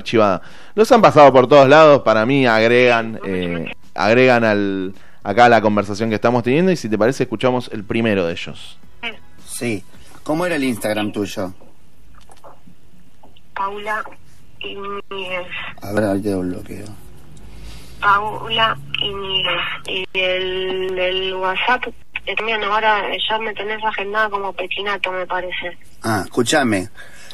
archivada. Los han pasado por todos lados, para mí agregan acá a la conversación que estamos teniendo, y si te parece escuchamos el primero de ellos. Sí. ¿Cómo era el Instagram tuyo? Paula Iñiguez. A ver, ahí te doy bloqueo. Paula Iñiguez. Y el WhatsApp también ahora ya me tenés agendada como Pechinato, me parece. Escúchame.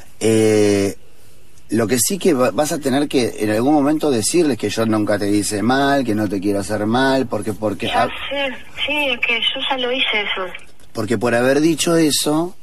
Lo que sí que vas a tener que en algún momento decirles que yo nunca te hice mal, que no te quiero hacer mal, porque ya sé, sí, es que yo ya lo hice eso. Porque por haber dicho eso,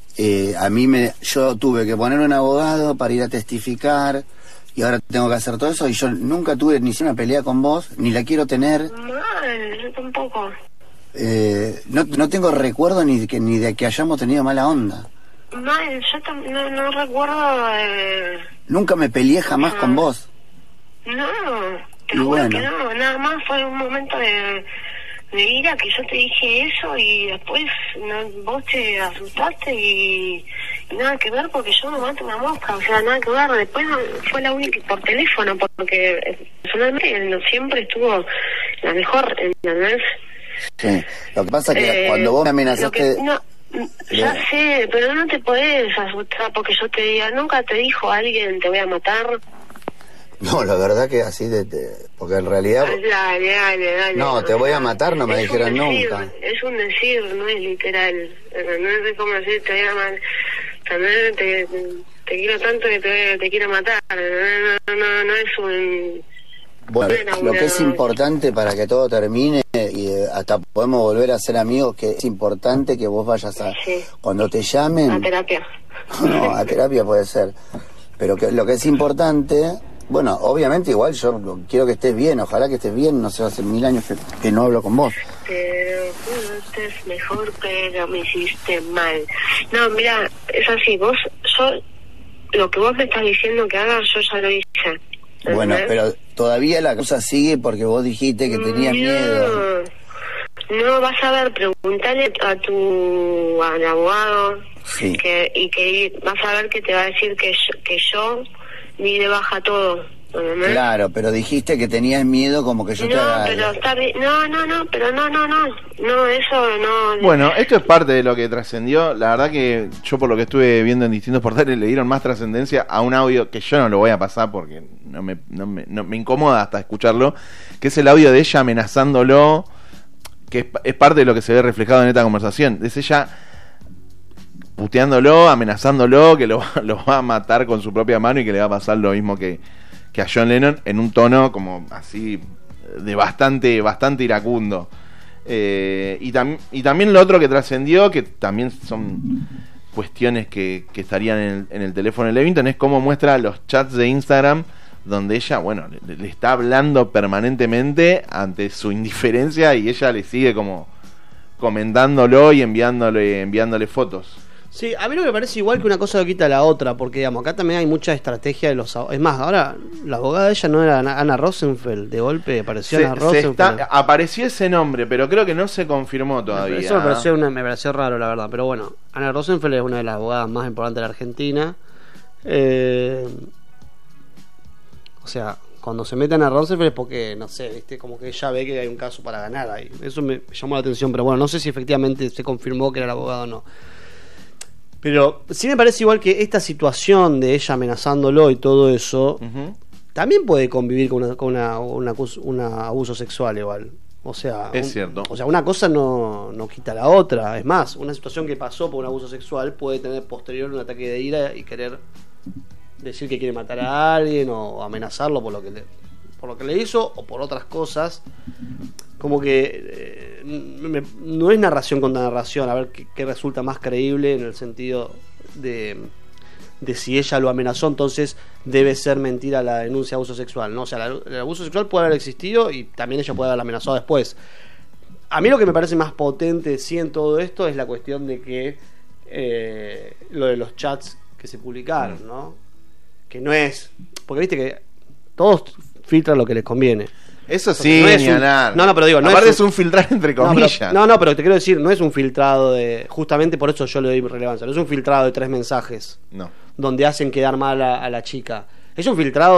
yo tuve que poner un abogado para ir a testificar, y ahora tengo que hacer todo eso, y yo nunca tuve ni siquiera una pelea con vos, ni la quiero tener. Mal, yo tampoco. No tengo recuerdo ni de que hayamos tenido mala onda. Mal, yo no recuerdo. Nunca me peleé jamás con vos. No, te juro que no, nada más fue un momento de ira que yo te dije eso, y después vos te asustaste y nada que ver, porque yo me mato una mosca, o sea, nada que ver. Después fue la única por teléfono, porque personalmente siempre estuvo la mejor, ¿entendés? Sí, lo que pasa es que cuando vos me amenazaste... Ya sé, pero no te podés asustar porque yo te diga, nunca te dijo alguien te voy a matar. No, la verdad que así porque en realidad... Dale. No, te voy a matar, no me dijeron nunca. Es un decir, no es literal. No es como decir te voy a matar. También te quiero tanto que te quiero matar. No es un... Bueno, lo que es importante para que todo termine y hasta podemos volver a ser amigos, que es importante que vos vayas cuando te llamen... A terapia. No, a terapia puede ser. Pero lo que es importante... Bueno, obviamente igual yo quiero que estés bien, ojalá que estés bien, no sé, hace 1000 años que no hablo con vos. Pero estés mejor, pero me hiciste mal. No, mira, es así, lo que vos me estás diciendo que hagas, yo ya lo hice. Bueno, pero todavía la cosa sigue porque vos dijiste que tenías miedo. No, vas a ver, preguntale al abogado, sí. y vas a ver que te va a decir que yo di de baja todo. Claro, pero dijiste que tenías miedo como que yo te haga... Pero está bien. No, eso no... Bueno, esto es parte de lo que trascendió. La verdad que yo, por lo que estuve viendo en distintos portales, le dieron más trascendencia a un audio que yo no lo voy a pasar porque no me incomoda hasta escucharlo, que es el audio de ella amenazándolo, que es parte de lo que se ve reflejado en esta conversación. Es ella puteándolo, amenazándolo, que lo va a matar con su propia mano y que le va a pasar lo mismo que a John Lennon, en un tono como así de bastante iracundo. Y también lo otro que trascendió, que también son cuestiones que estarían en el teléfono de Levington, es cómo muestra los chats de Instagram donde ella, bueno, le está hablando permanentemente ante su indiferencia, y ella le sigue como comentándolo y enviándole fotos. Sí, a mí no me parece igual que una cosa lo quita la otra, porque digamos, acá también hay mucha estrategia de los... Es más, ahora la abogada de ella no era Ana Rosenfeld, de golpe apareció Ana Rosenfeld. Apareció ese nombre, pero creo que no se confirmó todavía. Eso me pareció raro, la verdad, pero bueno, Ana Rosenfeld es una de las abogadas más importantes de la Argentina. O sea, cuando se meten a Rosenfeld es porque, no sé, ¿viste? Como que ella ve que hay un caso para ganar ahí. Eso me llamó la atención, pero bueno, no sé si efectivamente se confirmó que era la abogada o no. Pero sí me parece igual que esta situación de ella amenazándolo y todo eso, también puede convivir con un abuso sexual igual. O sea, es cierto. O sea, una cosa no quita la otra. Es más, una situación que pasó por un abuso sexual puede tener posterior un ataque de ira y querer decir que quiere matar a alguien o amenazarlo por lo que le hizo o por otras cosas. Como que no es narración contra narración, a ver qué resulta más creíble en el sentido de si ella lo amenazó, entonces debe ser mentira la denuncia de abuso sexual, ¿no? O sea, el abuso sexual puede haber existido y también ella puede haberla amenazado después. A mí lo que me parece más potente sí en todo esto es la cuestión de que lo de los chats que se publicaron, ¿no? Que no es... Porque viste que todos filtran lo que les conviene. Eso sí, no es no, pero digo, no aparte es un filtrar entre comillas. Pero te quiero decir, no es un filtrado de... Justamente por eso yo le doy relevancia. No es un filtrado de 3 mensajes. No. Donde hacen quedar mal a la chica. Es un filtrado